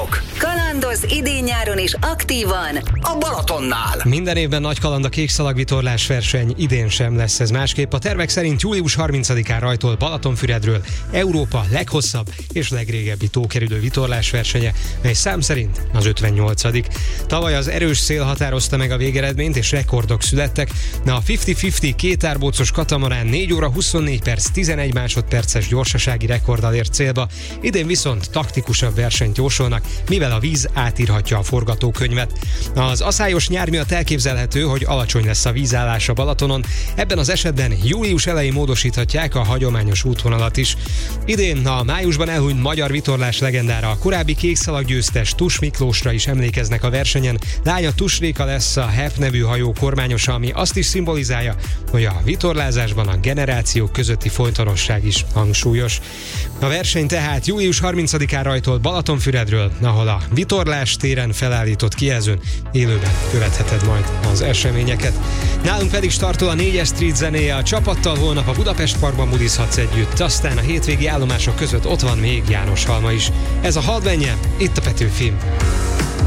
Vitorlázok, kalandoz idén-nyáron is aktívan a Balatonnál. Minden évben nagy kaland a kékszalag-vitorlás verseny, idén sem lesz ez másképp. A tervek szerint július 30-án rajtol Balatonfüredről Európa leghosszabb és legrégebbi tókerülő vitorlás versenye, mely szám szerint az 58. Tavaly az erős szél határozta meg a végeredményt, és rekordok születtek. A 50-50 kétárbócos katamarán 4 óra 24 perc 11 másodperces gyorsasági rekorddal ért célba. Idén viszont taktikusabb versenyt jósolnak, mivel a víz átírhatja a forgatókönyvet. Az aszályos nyár miatt elképzelhető, hogy alacsony lesz a vízállás a Balatonon. Ebben az esetben július elején módosíthatják a hagyományos útvonalat is. Idén a májusban elhunyt magyar vitorlás legendára, a korábbi kékszalag győztes Tus Miklósra is emlékeznek a versenyen. Lánya Tus Réka lesz a HEP nevű hajó kormányosa, ami azt is szimbolizálja, hogy a vitorlázásban a generációk közötti folytonosság is hangsúlyos. A verseny tehát július 30-án rajtol Balatonfüredről, ahol a vitorlás téren felállított kijelzőn élőben követheted majd az eseményeket. Nálunk pedig startol a 4-es Street zenéje, a csapattal holnap a Budapest Parkban budizhatsz együtt, aztán a hétvégi állomások között ott van még János Halma is. Ez a Hadd menjen, itt a Petőfi.